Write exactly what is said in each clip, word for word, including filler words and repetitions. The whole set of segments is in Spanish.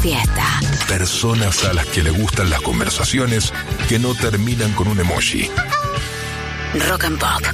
fiesta. Personas a las que le gustan las conversaciones que no terminan con un emoji. Rock and Pop.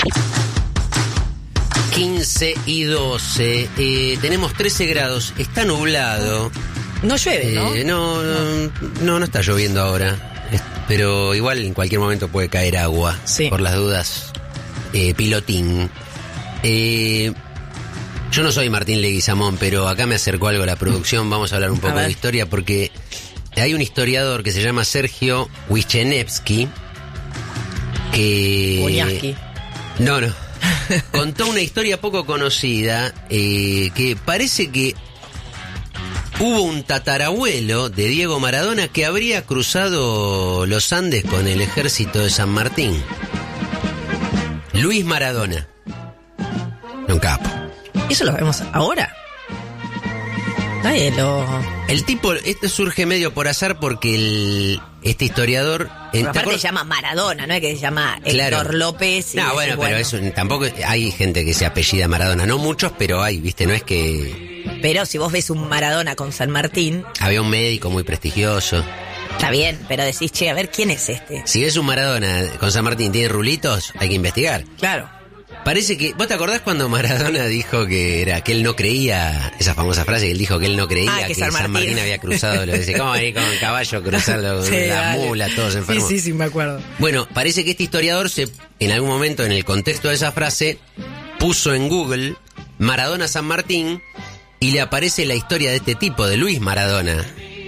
quince y doce. Eh, tenemos trece grados. Está nublado. No llueve, ¿no? Eh, no, no, no, no está lloviendo ahora. Es- Pero igual en cualquier momento puede caer agua. Sí. Por las dudas. Eh, pilotín. Eh, yo no soy Martín Leguizamón, pero acá me acercó algo a la producción. Vamos a hablar un A poco ver. de historia porque hay un historiador que se llama Sergio Wisniewski que... Uñaski. No, no. Contó una historia poco conocida eh, que parece que hubo un tatarabuelo de Diego Maradona que habría cruzado los Andes con el ejército de San Martín. Luis Maradona. Un capo. ¿Eso lo vemos ahora? Nadie lo... El tipo, esto surge medio por azar porque el, este historiador... en- Pero ¿te aparte acuer- se llama Maradona, no es que se llama Claro. Héctor López. y No, decís, bueno, pero eso tampoco hay gente que se apellida Maradona, no muchos, pero hay, ¿viste? No es que Pero si vos ves un Maradona con San Martín, había un médico muy prestigioso. está bien, pero decís, che, a ver, ¿quién es este? Si ves un Maradona con San Martín tiene rulitos, hay que investigar. Claro. Parece que, ¿vos te acordás cuando Maradona dijo que era que él no creía, esa famosa frase que él dijo que él no creía Ah, que, que San, San Martín. Martín había cruzado, lo dice, ¿cómo venir con el caballo cruzando con Sí, la dale. mula, todos enfermos? Sí, sí, sí, me acuerdo. Bueno, parece que este historiador se, en algún momento en el contexto de esa frase, puso en Google Maradona San Martín y le aparece la historia de este tipo, de Luis Maradona.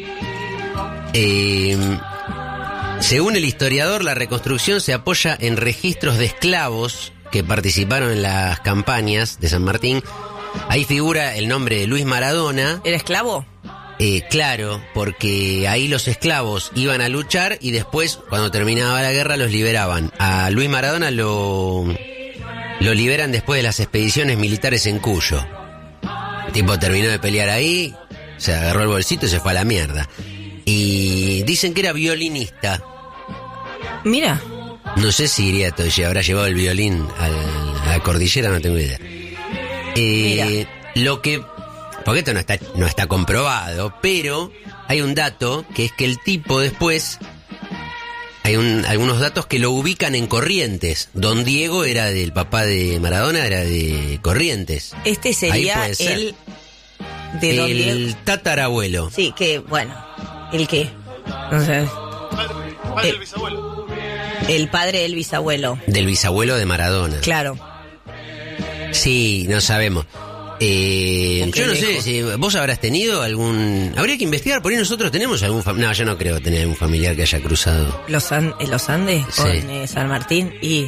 Eh, según el historiador, la reconstrucción se apoya en registros de esclavos que participaron en las campañas de San Martín. Ahí figura el nombre de Luis Maradona. ¿Era esclavo? Eh, claro, porque ahí los esclavos iban a luchar y después, cuando terminaba la guerra, los liberaban. A Luis Maradona lo, lo liberan después de las expediciones militares en Cuyo. El tipo terminó de pelear ahí, se agarró el bolsito y se fue a la mierda. Y dicen que era violinista. Mira. No sé si iría todo, si habrá llevado el violín al- a la cordillera, no tengo idea. Eh, lo que... Porque esto no está, no está comprobado, pero hay un dato que es que el tipo después... Hay un- algunos datos que lo ubican en Corrientes. Don Diego era del papá de Maradona, era de Corrientes. Este Ahí sería puede ser. el... De Don Diego. El tatarabuelo. Sí, que, bueno, ¿el qué? No sé. Padre Eh, del bisabuelo. El padre del bisabuelo. Del bisabuelo de Maradona. Claro. Sí, no sabemos. Eh, Un yo no sé, pendejo. si vos habrás tenido algún... Habría que investigar, por ahí nosotros tenemos algún... fam- No, yo no creo tener algún familiar que haya cruzado. Los, An- eh, los Andes Sí. con eh, San Martín y...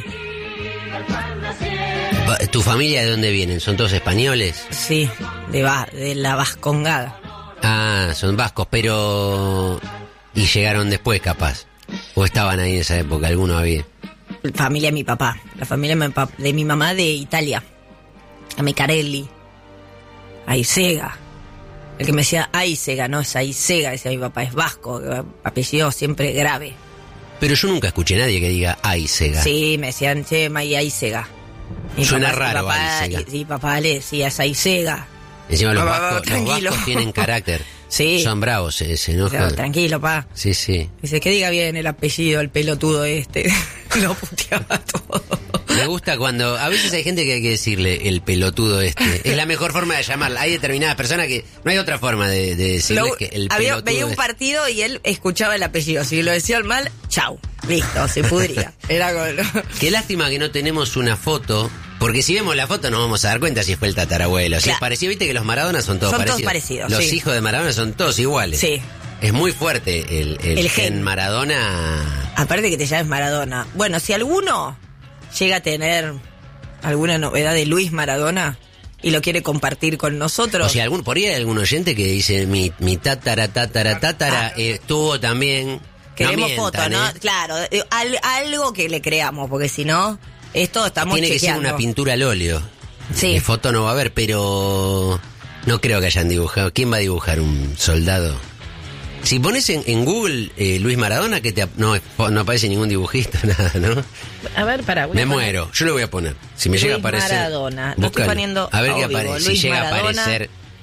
Va- ¿Tu familia de dónde vienen? ¿Son todos españoles? Sí, de, va, de la Vascongada. Ah, son vascos, pero... Y llegaron después, capaz. O estaban ahí en esa época, alguno había. Familia de mi papá. La familia de mi, pap- de mi mamá de Italia. Amicarelli. Aisega. El que me decía Aisega, no es Aisega, decía mi papá, es vasco, apellido siempre grave. Pero yo nunca escuché a nadie que diga ay, Sega. Sí, me decían, che, May Aisega. Mi Suena papá- raro, mi papá, Aisega. y- Sí, papá le decía, es Aisega. Encima los Va, va, va, vascos, los tranquilo. vascos tienen carácter. Sí. Son bravos, se, se Dice, enojan. tranquilo, pa. Sí, sí. Dice, que diga bien el apellido, el pelotudo este. Lo puteaba todo. Me gusta cuando... A veces hay gente que hay que decirle el pelotudo este. Es la mejor forma de llamarla. Hay determinadas personas que... No hay otra forma de, de decirles Lo- que el había, pelotudo veía un es- partido y él escuchaba el apellido. Si lo decían mal, chau. Listo, se pudría. Era como... Qué lástima que no tenemos una foto... Porque si vemos la foto nos vamos a dar cuenta si fue el tatarabuelo. Si Claro. es parecido, viste que los Maradonas son todos Son todos parecidos. parecidos, Los sí. hijos de Maradona son todos iguales. Sí. Es muy fuerte el, el, El gen gen. Maradona. Aparte que te llames Maradona. Bueno, si alguno llega a tener alguna novedad de Luis Maradona y lo quiere compartir con nosotros... O si algún, por ahí hay algún oyente que dice mi, mi tatara, tatara, tatara Ah. eh, estuvo también. Queremos no foto, mientan, ¿no? ¿eh? Claro, eh, al- algo que le creamos, porque si no, esto estamos Tiene que ser chequeando. una pintura al óleo. Sí. De foto no va a haber, pero no creo que hayan dibujado. ¿Quién va a dibujar un soldado? Si pones en, en Google eh, Luis Maradona, que te ap- no, no aparece ningún dibujista, nada, ¿no? A ver, para. Me muero. Yo lo voy a poner. Si me llega a Luis aparecer. Maradona. Lo estoy búscalo. poniendo A ver a qué vivo. aparece. Si Luis llega Maradona. a aparecer.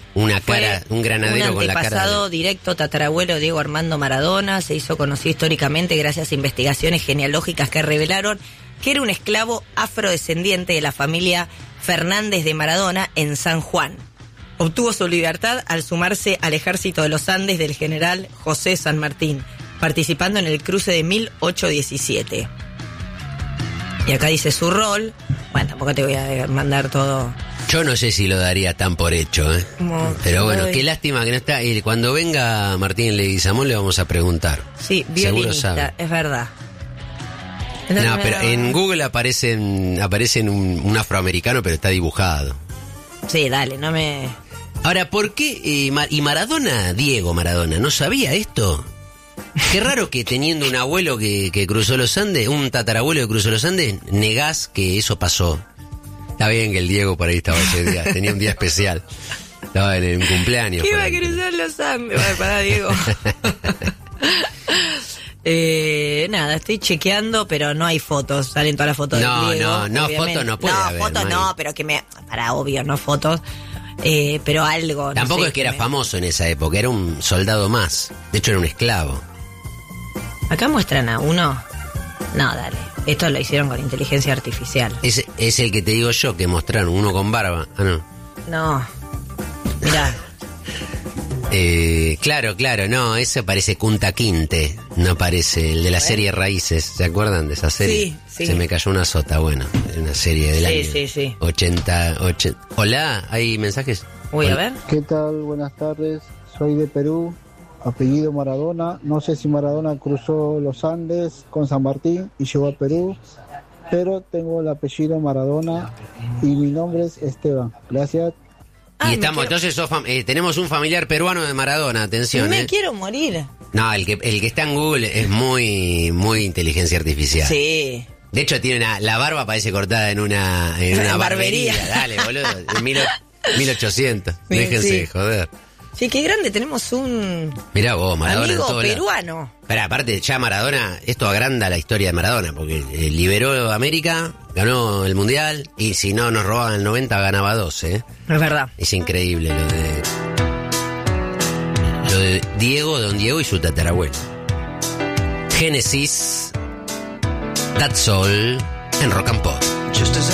una cara, Fue un granadero un con la cara. antepasado De... directo tatarabuelo de Diego Armando Maradona. Se hizo conocido históricamente gracias a investigaciones genealógicas que revelaron que era un esclavo afrodescendiente de la familia Fernández de Maradona en San Juan. Obtuvo su libertad al sumarse al ejército de los Andes del general José San Martín, participando en el cruce de mil ochocientos diecisiete. Y acá dice su rol. Bueno, tampoco te voy a mandar todo. Yo no sé si lo daría tan por hecho, ¿eh? Como, Pero bueno, ay. qué lástima que no está. Y cuando venga Martín Leguizamón le vamos a preguntar. Sí, Seguro sabe. violinista, es verdad. No, pero en Google aparecen, aparecen un, un afroamericano, pero está dibujado. Sí, dale, no me... Ahora, ¿por qué? Eh, Ma- y Maradona, Diego Maradona, ¿no sabía esto? Qué raro que teniendo un abuelo que, que cruzó los Andes, un tatarabuelo que cruzó los Andes, negás que eso pasó. Está bien que el Diego por ahí estaba ese día, tenía un día especial. Estaba en un cumpleaños. ¿Qué por iba a ahí. cruzar los Andes? Vale, pará, Diego. eh, nada, estoy chequeando, pero no hay fotos. Salen todas las fotos No, de Diego. no, no, obviamente. fotos no puede No, haber, fotos no no, hay. pero que me... Para, obvio, no fotos. Eh, pero algo. no Tampoco sé, es que era me- famoso en esa época, era un soldado más. De hecho, era un esclavo. Acá muestran a uno. No, dale. Esto lo hicieron con inteligencia artificial. Es, es el que te digo yo, que mostraron uno con barba. Ah, no. No. Mirá. Eh, claro, claro, no, ese parece Kunta Kinte, no parece el de la serie Raíces, ¿se acuerdan de esa serie? Sí, sí. Se me cayó una sota, bueno, una serie del Sí, año. sí, sí. ochenta, ochenta. Hola, ¿hay mensajes? Uy, a Hola. ver. ¿Qué tal? Buenas tardes. Soy de Perú, apellido Maradona. No sé si Maradona cruzó los Andes con San Martín y llegó a Perú, pero tengo el apellido Maradona y mi nombre es Esteban. Gracias. Y Ay, me estamos, quiero- entonces sos fam- eh, tenemos un familiar peruano de Maradona, atención, Me eh. quiero morir. No, el que, el que está en Google es muy, muy inteligencia artificial. Sí. De hecho, tiene una, la barba parece cortada en una, en una barbería. Barbería. Dale, boludo, en mil, mil ochocientos. Sí, Déjense sí. de joder. Sí, qué grande. Tenemos un Mirá vos, Maradona en amigo todos lados. peruano. Pero aparte, ya Maradona, esto agranda la historia de Maradona, porque eh, liberó América, ganó el Mundial, y si no nos robaban el noventa, ganaba doce, ¿eh? Es verdad. Es increíble lo de... Lo de Diego, don Diego y su tatarabuelo. Génesis, That's All, en Rock and Pop.